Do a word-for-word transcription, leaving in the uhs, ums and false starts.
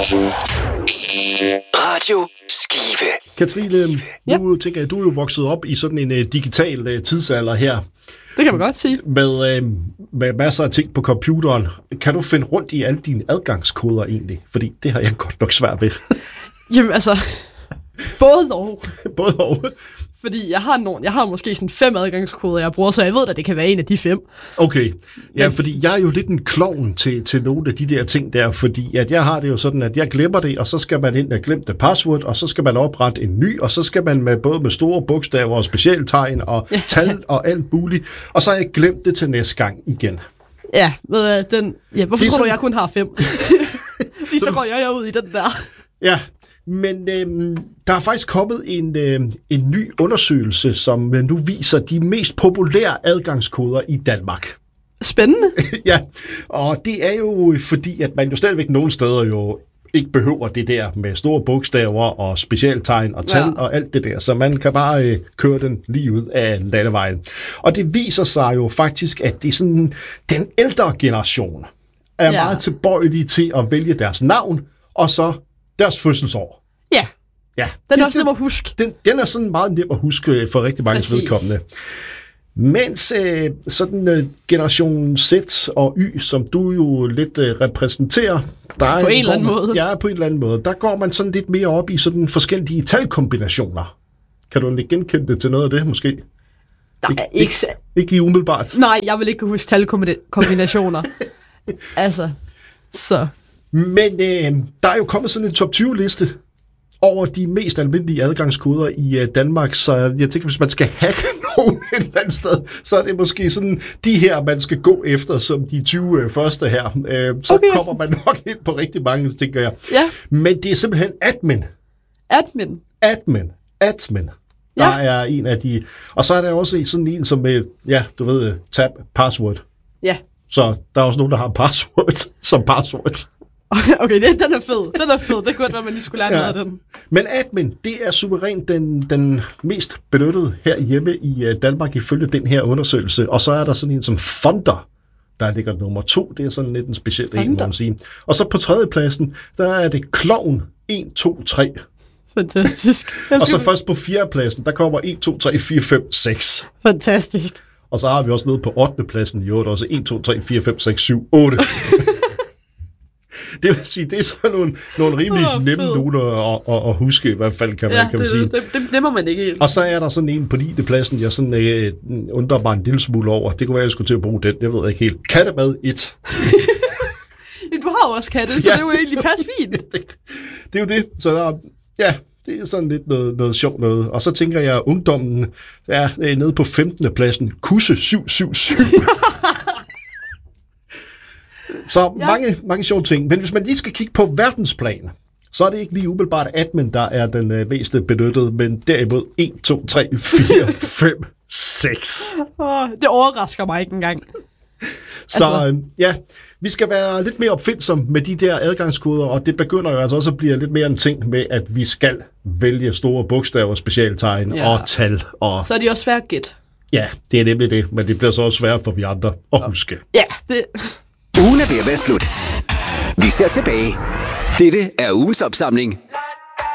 Radio Skive. Katrine, Ja. nu tænker jeg, du er jo vokset op i sådan en uh, digital uh, tidsalder her. Det kan man godt sige. Med, uh, med masser af ting på computeren. Kan du finde rundt i alle dine adgangskoder egentlig? Fordi det har jeg godt nok svært ved. Jamen altså, både og. Både og. Fordi jeg har, nogle, jeg har måske sådan fem adgangskoder, jeg bruger, så jeg ved, at det kan være en af de fem. Okay, ja, fordi jeg er jo lidt en klovn til, til nogle af de der ting der, fordi at jeg har det jo sådan, at jeg glemmer det, og så skal man ind og glemme det password, og så skal man oprette en ny, og så skal man med både med store bogstaver og specialtegn og Ja. tal og alt muligt, og så har jeg glemt det til næste gang igen. Ja, ved du, den, ja hvorfor Det er tror du, sådan- jeg kun har fem? Lige så går jeg ud i den der. Ja, men øhm, der er faktisk kommet en, øhm, en ny undersøgelse, som øh, nu viser de mest populære adgangskoder i Danmark. Spændende. Ja, og det er jo fordi, at man jo stadigvæk nogle steder jo ikke behøver det der med store bogstaver og specialtegn og tal Ja. og alt det der, så man kan bare øh, køre den lige ud af landevejen. Og det viser sig jo faktisk, at det er sådan, den ældre generation er Ja. meget tilbøjelige til at vælge deres navn og så deres fødselsår. Ja, Ja, den det- er også det- nem at huske. den, den er sådan meget nem at huske for rigtig mange Præcis. vedkommende. Mens øh, sådan øh, generation Z og Y, som du jo lidt øh, repræsenterer, der På en eller går anden man, måde. Ja, på en eller anden måde. Der går man sådan lidt mere op i sådan forskellige talkombinationer. Kan du ikke genkende det til noget af det, måske? Der er ikke... så- Ikke lige umiddelbart. Nej, jeg vil ikke kunne huske talkombinationer. altså, så... Men øh, der er jo kommet sådan en top tyve-liste over de mest almindelige adgangskoder i øh, Danmark, så jeg tænker, hvis man skal hacke nogen et eller andet sted, så er det måske sådan de her, man skal gå efter, som de tyve øh, første her. Øh, så Okay. kommer man nok ind på rigtig mange, tænker jeg. Ja, Men det er simpelthen admin. admin. Admin. Admin. Der Ja. er en af de... Og så er der også sådan en, som med, ja, du ved, øh, tab password. Ja. Så der er også nogen, der har password som password. Okay, den, den er fed. Den er fed. Det kunne godt være, man lige skulle lære Ja. noget af den. Men admin, det er suverænt den, den mest benyttede herhjemme i øh, Danmark ifølge den her undersøgelse. Og så er der sådan en som Fonder, der ligger nummer to. Det er sådan lidt en speciel en, må Fonder. man sige. Og så på tredjepladsen, der er det Klovn en, to, tre. Fantastisk. Og så først på fjerdepladsen, der kommer en, to, tre, fire, fem, seks. Fantastisk. Og så har vi også noget på ottende pladsen i øvrigt, også en, to, tre, fire, fem, seks, syv, otte. Det vil sige, det er sådan nogle, nogle rimelig Åh, nemme fed. noter at, at, at huske, i hvert fald, kan man, Ja, kan man det, sige. det, det, det glemmer man ikke helt. Og så er der sådan en på niende pladsen, jeg sådan øh, undrer mig en lille smule over. Det kunne være, jeg skulle til at bruge den. Jeg ved ikke helt. Kattemad et. Du har jo også katte, så Ja, det er jo det- egentlig pas fint. det, det er jo det. Så der, ja, det er sådan lidt noget, noget sjovt noget. Og så tænker jeg, at ungdommen er øh, nede på femtende pladsen. Kusse syv syv syv. Så Ja. mange, mange sjove ting. Men hvis man lige skal kigge på verdensplan, så er det ikke lige umiddelbart admin, der er den øh, mest benyttede, men derimod en, to, tre, fire, fem, seks. Åh, det overrasker mig ikke engang. Så Altså- øh, ja, vi skal være lidt mere opfindsomme med de der adgangskoder, og det begynder jo altså også at blive lidt mere en ting med, at vi skal vælge store bogstaver, specialtegn Ja. og tal. Og Så er de også svært at gætte. ja, det er nemlig det, men det bliver så også svært for vi andre at huske. Ja, det... Ugen er ved at være slut. Vi ser tilbage. Dette er ugens opsamling